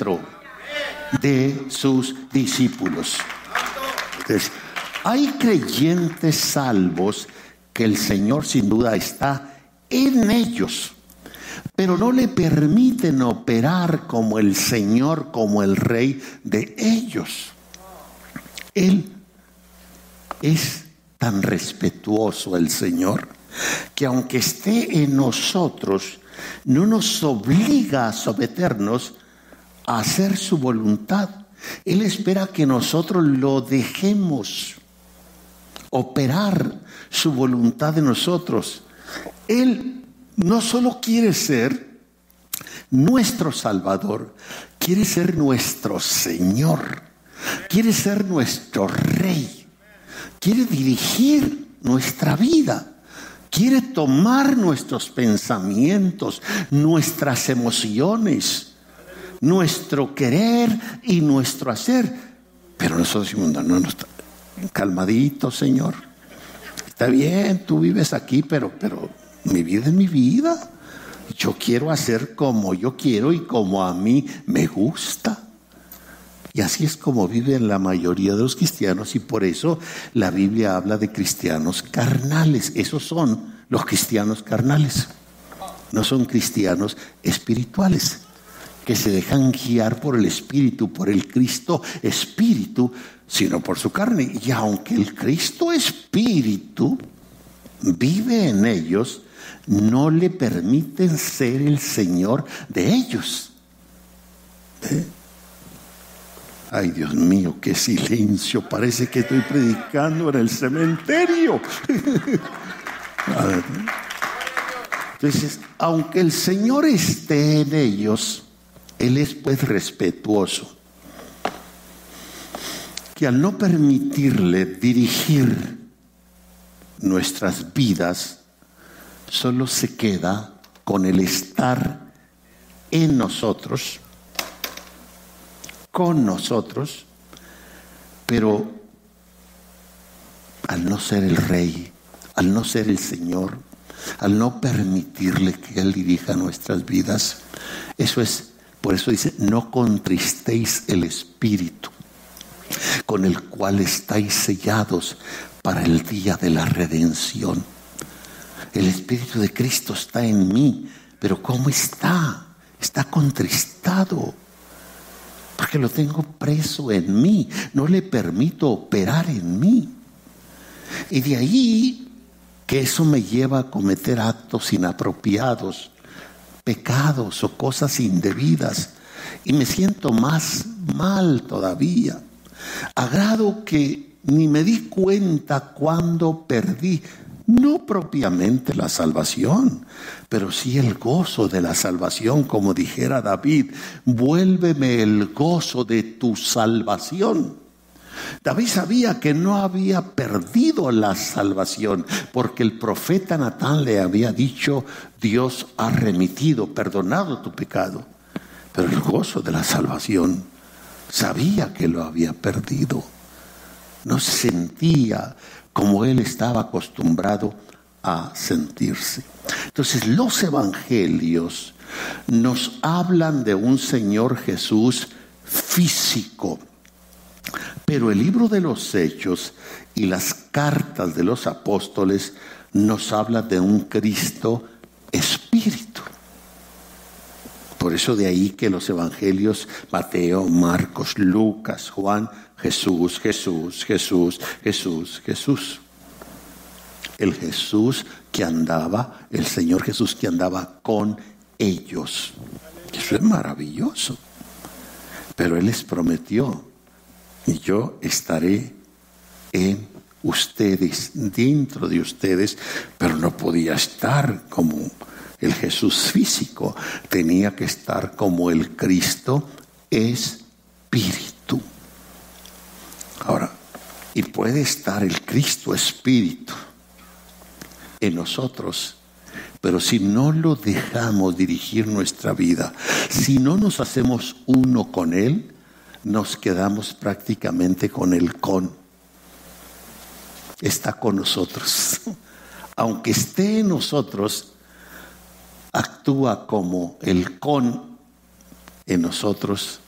dentro de sus discípulos. Entonces, hay creyentes salvos que el Señor sin duda está en ellos, pero no le permiten operar como el Señor, como el Rey de ellos. Él es tan respetuoso, el Señor, que aunque esté en nosotros, no nos obliga a someternos a hacer su voluntad. Él espera que nosotros lo dejemos operar su voluntad en nosotros. Él no solo quiere ser nuestro Salvador, quiere ser nuestro Señor, quiere ser nuestro Rey, quiere dirigir nuestra vida, quiere tomar nuestros pensamientos, nuestras emociones, nuestro querer y nuestro hacer. Pero nosotros decimos, no, calmadito, Señor. Está bien, tú vives aquí, pero mi vida es mi vida. Yo quiero hacer como yo quiero y como a mí me gusta. Y así es como viven la mayoría de los cristianos, y por eso la Biblia habla de cristianos carnales. Esos son los cristianos carnales. No son cristianos espirituales, que se dejan guiar por el Espíritu, por el Cristo Espíritu, sino por su carne. Y aunque el Cristo Espíritu vive en ellos, no le permiten ser el Señor de ellos. Ay, Dios mío, qué silencio. Parece que estoy predicando en el cementerio. Entonces, aunque el Señor esté en ellos, Él es pues respetuoso, que al no permitirle dirigir nuestras vidas, solo se queda con el estar en nosotros, con nosotros, pero al no ser el Rey, al no ser el Señor, al no permitirle que Él dirija nuestras vidas, eso es, por eso dice, no contristéis el Espíritu, con el cual estáis sellados para el día de la redención. El Espíritu de Cristo está en mí, pero ¿cómo está? Está contristado, porque lo tengo preso en mí, no le permito operar en mí. Y de ahí que eso me lleva a cometer actos inapropiados, pecados o cosas indebidas, y me siento más mal todavía, a grado que ni me di cuenta cuando perdí, no propiamente la salvación, pero sí el gozo de la salvación, como dijera David, vuélveme el gozo de tu salvación. David sabía que no había perdido la salvación, porque el profeta Natán le había dicho, Dios ha remitido, perdonado tu pecado. Pero el gozo de la salvación, sabía que lo había perdido. No se sentía como él estaba acostumbrado a sentirse. Entonces los evangelios nos hablan de un Señor Jesús físico, pero el libro de los Hechos y las cartas de los apóstoles nos hablan de un Cristo espíritu. Por eso de ahí que los evangelios, Mateo, Marcos, Lucas, Juan, Jesús, Jesús, Jesús, Jesús, Jesús. El Jesús que andaba, el Señor Jesús que andaba con ellos. Eso es maravilloso. Pero Él les prometió, y yo estaré en ustedes, dentro de ustedes, pero no podía estar como el Jesús físico, tenía que estar como el Cristo Espíritu. Ahora, y puede estar el Cristo Espíritu en nosotros, pero si no lo dejamos dirigir nuestra vida, si no nos hacemos uno con Él, nos quedamos prácticamente con el con. Está con nosotros. Aunque esté en nosotros, actúa como el con en nosotros,